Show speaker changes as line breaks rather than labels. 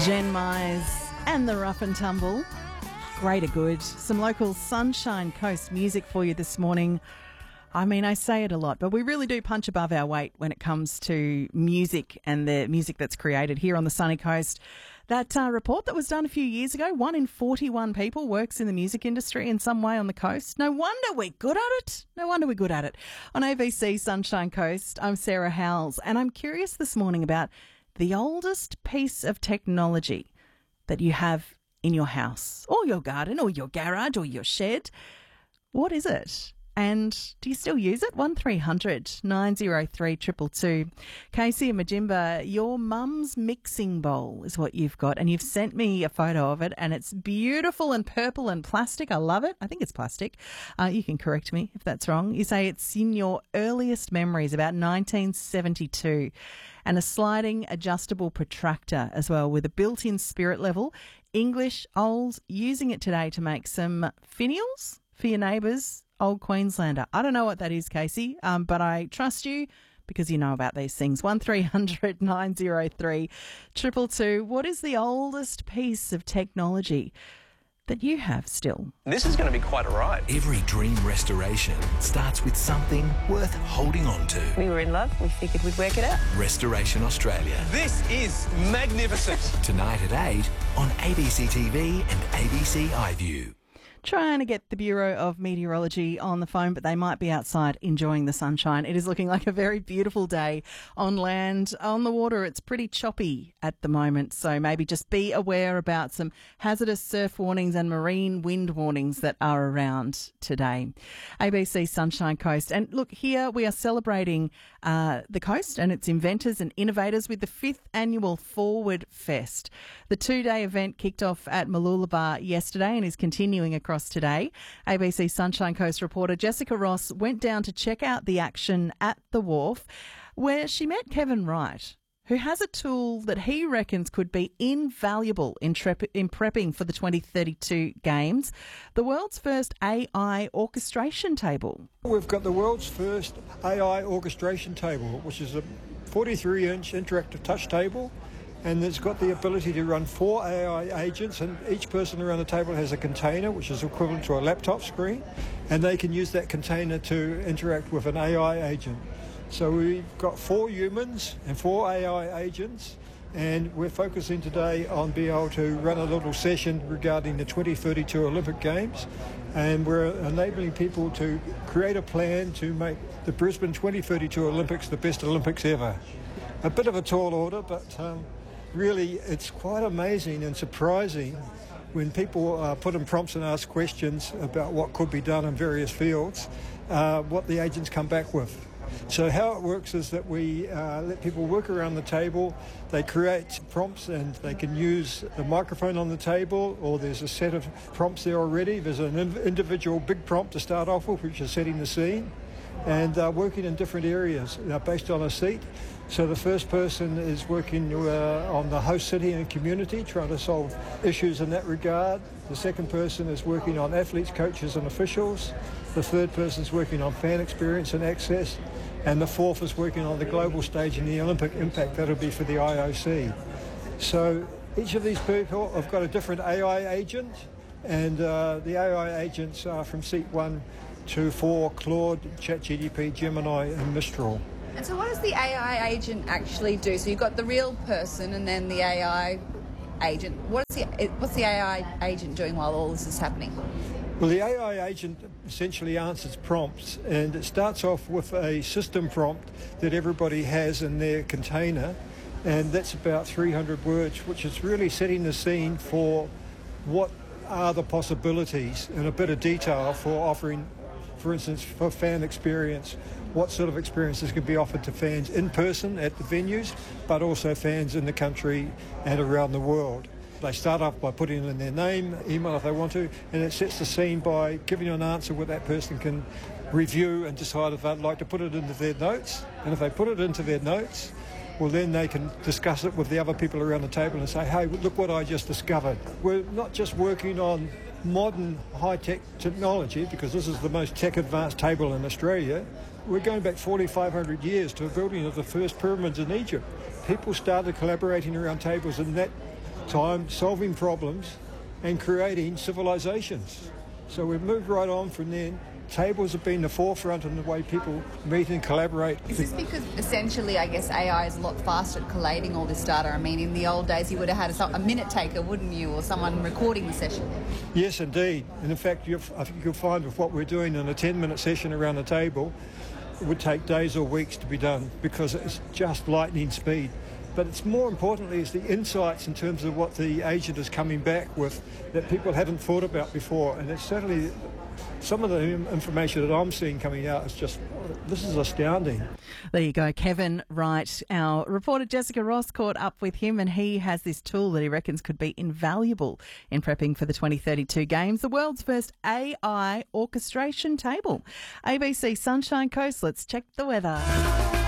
Jen Mize and the Rough and Tumble. Greater good. Some local Sunshine Coast music for you this morning. I mean, I say it a lot, but we really do punch above our weight when it comes to music and the music that's created here on the sunny coast. That report that was done a few years ago, 1 in 41 people works in the music industry in some way on the coast. No wonder we're good at it. No wonder we're good at it. On ABC Sunshine Coast, I'm Sarah Howells, and I'm curious this morning about the oldest piece of technology that you have in your house or your garden or your garage or your shed. What is it? And do you still use it? 1300 903 222. Casey and Majimba, your mum's mixing bowl is what you've got, and you've sent me a photo of it, and it's beautiful and purple and plastic. I love it. I think it's plastic. You can correct me if that's wrong. You say it's in your earliest memories, about 1972, and a sliding adjustable protractor as well with a built-in spirit level. English, old, using it today to make some finials for your neighbours. Old Queenslander. I don't know what that is, Casey, but I trust you because you know about these things. 1300 903 222. What is the oldest piece of technology that you have still?
This is going to be quite a ride.
Every dream restoration starts with something worth holding on to.
We were in love. We figured we'd work it out.
Restoration Australia.
This is magnificent.
Tonight at 8 on ABC TV and ABC iView.
Trying to get the Bureau of Meteorology on the phone, but they might be outside enjoying the sunshine. It is looking like a very beautiful day on land. On the water, it's pretty choppy at the moment, so maybe just be aware about some hazardous surf warnings and marine wind warnings that are around today. ABC Sunshine Coast. And look, here we are celebrating the coast and its inventors and innovators with the 5th annual Forward Fest. The 2-day event kicked off at Mooloolaba yesterday and is continuing across today. ABC Sunshine Coast reporter Jessica Ross went down to check out the action at the wharf, where she met Kevin Wright, who has a tool that he reckons could be invaluable in prepping for the 2032 Games, the world's first AI orchestration table.
We've got the world's first AI orchestration table, which is a 43-inch interactive touch table, and it's got the ability to run 4 AI agents, and each person around the table has a container which is equivalent to a laptop screen, and they can use that container to interact with an AI agent. So we've got 4 humans and 4 AI agents, and we're focusing today on being able to run a little session regarding the 2032 Olympic Games, and we're enabling people to create a plan to make the Brisbane 2032 Olympics the best Olympics ever. A bit of a tall order, but really, it's quite amazing and surprising when people put in prompts and ask questions about what could be done in various fields, what the agents come back with. So how it works is that we let people work around the table. They create prompts and they can use the microphone on the table, or there's a set of prompts there already. There's an individual big prompt to start off with, which is setting the scene, and working in different areas based on a seat. So the first person is working on the host city and community, trying to solve issues in that regard. The second person is working on athletes, coaches and officials. The third person is working on fan experience and access. And the fourth is working on the global stage and the Olympic impact. That'll be for the IOC. So each of these people have got a different AI agent, and the AI agents are from seat 1 to 4, Claude, ChatGPT, Gemini and Mistral.
And so what does the AI agent actually do? So you've got the real person and then the AI agent. What's the AI agent doing while all this is happening?
Well, the AI agent essentially answers prompts, and it starts off with a system prompt that everybody has in their container, and that's about 300 words, which is really setting the scene for what are the possibilities in a bit of detail for offering, for instance, for fan experience, what sort of experiences can be offered to fans in person at the venues, but also fans in the country and around the world. They start off by putting in their name, email if they want to, and it sets the scene by giving you an answer where that person can review and decide if they'd like to put it into their notes. And if they put it into their notes, well, then they can discuss it with the other people around the table and say, hey, look what I just discovered. We're not just working on modern high-tech technology, because this is the most tech-advanced table in Australia. We're going back 4,500 years to the building of the first pyramids in Egypt. People started collaborating around tables in that time solving problems and creating civilizations. So we've moved right on from then. Tables have been the forefront in the way people meet and collaborate.
Is this because essentially, I guess, AI is a lot faster at collating all this data? I mean, in the old days, you would have had a minute taker, wouldn't you, or someone recording the session?
Yes, indeed. And in fact, I think you'll find with what we're doing in a 10-minute session around the table, it would take days or weeks to be done because it's just lightning speed. But it's more importantly is the insights in terms of what the agent is coming back with that people haven't thought about before. And it's certainly some of the information that I'm seeing coming out is just, this is astounding.
There you go, Kevin Wright. Our reporter Jessica Ross caught up with him, and he has this tool that he reckons could be invaluable in prepping for the 2032 Games, the world's first AI orchestration table. ABC Sunshine Coast, let's check the weather.